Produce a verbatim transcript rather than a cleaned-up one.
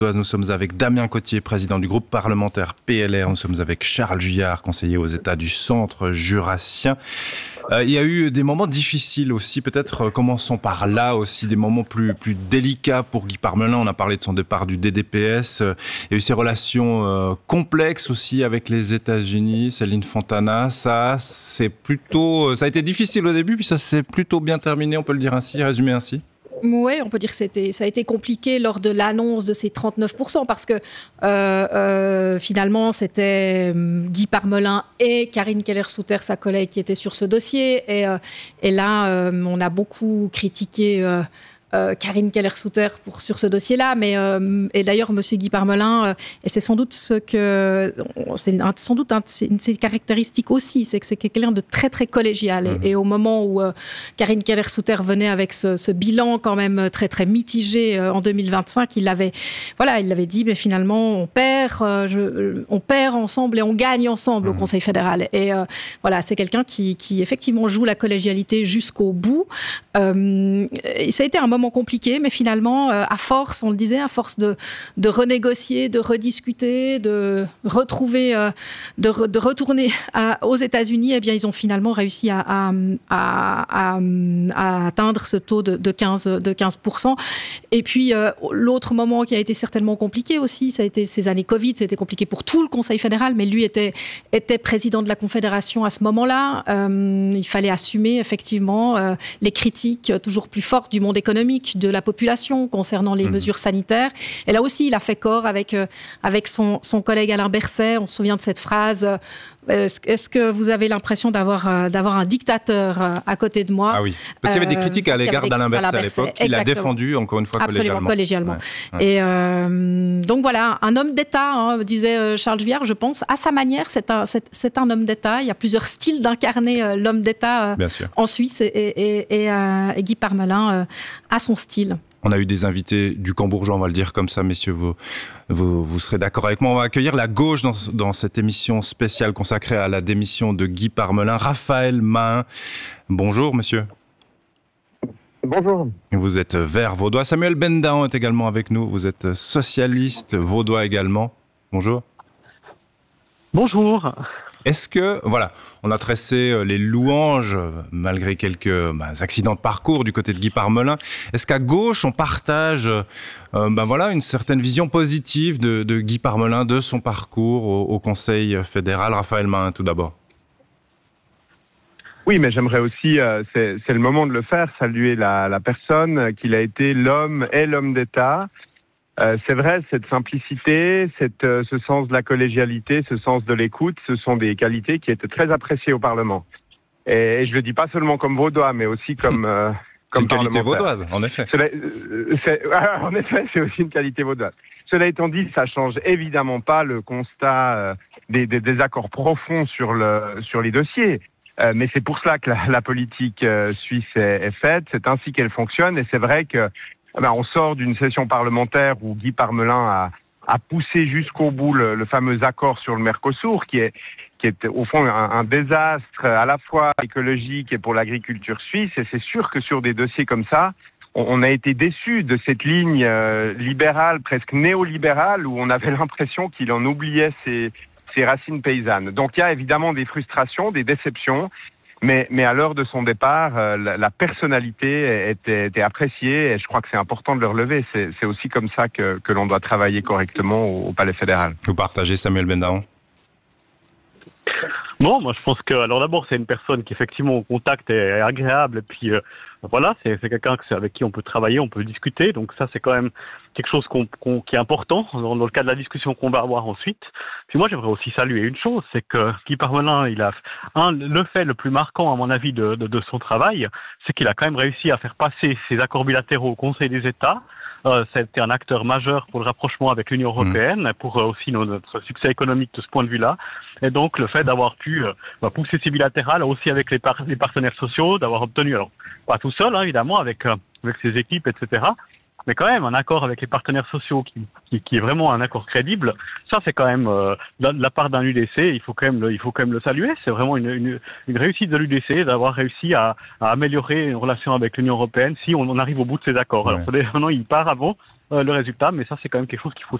Nous sommes avec Damien Cottier, président du groupe parlementaire P L R. Nous sommes avec Charles Juillard, conseiller aux États du Centre jurassien. Euh, il y a eu des moments difficiles aussi, peut-être euh, commençons par là aussi, des moments plus, plus délicats pour Guy Parmelin. On a parlé de son départ du D D P S. Euh, il y a eu ces relations euh, complexes aussi avec les États-Unis. Céline Fontana, ça, c'est plutôt, ça a été difficile au début, puis ça s'est plutôt bien terminé, on peut le dire ainsi, résumer ainsi. Oui, on peut dire que c'était, ça a été compliqué lors de l'annonce de ces trente-neuf pour cent parce que euh, euh, finalement, c'était Guy Parmelin et Karine Keller-Souter, sa collègue, qui étaient sur ce dossier. Et, euh, et là, euh, on a beaucoup critiqué euh, euh, Karine Keller-Souter pour, sur ce dossier-là. Mais, euh, et d'ailleurs, M. Guy Parmelin, euh, et c'est sans doute ce que... C'est un, sans doute un, c'est une de ses caractéristiques aussi, c'est que c'est quelqu'un de très, très collégial. Mmh. Et, et au moment où euh, Karine Keller-Souter venait avec ce, ce bilan quand même très, très mitigé euh, en deux mille vingt-cinq, il l'avait, voilà, il l'avait dit, mais finalement, on perd, euh, je, on perd ensemble et on gagne ensemble mmh. au Conseil fédéral. Et euh, voilà, c'est quelqu'un qui, qui, effectivement, joue la collégialité jusqu'au bout. Euh, et ça a été un moment compliqué, mais finalement, euh, à force, on le disait, à force de, de renégocier, de rediscuter, de retrouver, euh, de, re, de retourner à, aux États-Unis, eh bien, ils ont finalement réussi à, à, à, à, à atteindre ce taux de, de quinze pour cent. Et puis, euh, l'autre moment qui a été certainement compliqué aussi, ça a été ces années Covid, ça a été compliqué pour tout le Conseil fédéral, mais lui était, était président de la Confédération à ce moment-là. Euh, il fallait assumer effectivement euh, les critiques toujours plus fortes du monde économique, de la population concernant les mmh. mesures sanitaires. Et là aussi, il a fait corps avec, euh, avec son, son collègue Alain Berset. On se souvient de cette phrase euh, est-ce, est-ce que vous avez l'impression d'avoir, euh, d'avoir un dictateur euh, à côté de moi? Ah oui, parce qu'il y avait des critiques euh, à l'égard d'Alain Berset à l'époque. Il a défendu, encore une fois, Absolument, collégialement. collégialement. Ouais, ouais. Et euh, donc voilà, un homme d'État, hein, disait Charles Juillard, je pense, à sa manière, c'est un, c'est, c'est un homme d'État. Il y a plusieurs styles d'incarner euh, l'homme d'État euh, en Suisse et, et, et, euh, et Guy Parmelin euh, a son style. On a eu des invités du Cambourgeois, on va le dire comme ça, messieurs, vous, vous, vous serez d'accord avec moi. On va accueillir la gauche dans, dans cette émission spéciale consacrée à la démission de Guy Parmelin. Raphaël Mahun, bonjour monsieur. Bonjour. Vous êtes vert vaudois. Samuel Bendahan est également avec nous. Vous êtes socialiste vaudois également. Bonjour. Bonjour. Est-ce que, voilà, on a tressé les louanges, malgré quelques bah, accidents de parcours du côté de Guy Parmelin. Est-ce qu'à gauche, on partage euh, ben voilà, une certaine vision positive de, de Guy Parmelin, de son parcours au, au Conseil fédéral? Raphaël Mahun, tout d'abord. Oui, mais j'aimerais aussi, euh, c'est, c'est le moment de le faire, saluer la, la personne qu'il a été, l'homme et l'homme d'État. Euh, c'est vrai, cette simplicité, cette, euh, ce sens de la collégialité, ce sens de l'écoute, ce sont des qualités qui étaient très appréciées au Parlement. Et, et je le dis pas seulement comme vaudois, mais aussi comme euh, comme c'est une qualité vaudoise, en effet. Cela, euh, c'est, en effet, c'est aussi une qualité vaudoise. Cela étant dit, ça change évidemment pas le constat euh, des, des désaccords profonds sur le sur les dossiers. Euh, mais c'est pour cela que la, la politique euh, suisse est, est faite. C'est ainsi qu'elle fonctionne, et c'est vrai que ben, on sort d'une session parlementaire où Guy Parmelin a, a poussé jusqu'au bout le, le fameux accord sur le Mercosur, qui est, qui est au fond un, un désastre à la fois écologique et pour l'agriculture suisse. Et c'est sûr que sur des dossiers comme ça, on, on a été déçus de cette ligne euh, libérale, presque néolibérale, où on avait l'impression qu'il en oubliait ses, ses racines paysannes. Donc il y a évidemment des frustrations, des déceptions. Mais, mais à l'heure de son départ, euh, la, la personnalité était, était appréciée, et je crois que c'est important de le relever. C'est, c'est aussi comme ça que, que l'on doit travailler correctement au, au Palais fédéral. Vous partagez, Samuel Bendahan? Non, moi je pense que, alors d'abord c'est une personne qui effectivement au contact est agréable, et puis euh, voilà, c'est, c'est quelqu'un avec qui on peut travailler, on peut discuter, donc ça c'est quand même quelque chose qu'on, qu'on, qui est important dans, dans le cadre de la discussion qu'on va avoir ensuite. Puis moi j'aimerais aussi saluer une chose, c'est que Guy Parmelin, il a un, le fait le plus marquant à mon avis de, de, de son travail, c'est qu'il a quand même réussi à faire passer ses accords bilatéraux au Conseil des États. Euh, c'était un acteur majeur pour le rapprochement avec l'Union européenne, mmh. pour euh, aussi nos, notre succès économique de ce point de vue-là. Et donc le fait d'avoir pu euh, bah, pousser ces bilatérales aussi avec les, par- les partenaires sociaux, d'avoir obtenu, alors pas tout seul hein, évidemment, avec, euh, avec ses équipes, et cetera, mais quand même un accord avec les partenaires sociaux qui, qui, qui est vraiment un accord crédible, ça c'est quand même euh, de la, de la part d'un U D C, il faut quand même le, il faut quand même le saluer. C'est vraiment une, une, une réussite de l'U D C d'avoir réussi à, à améliorer une relation avec l'Union européenne si on, on arrive au bout de ces accords. Ouais. Alors maintenant il part avant euh, le résultat, mais ça c'est quand même quelque chose qu'il faut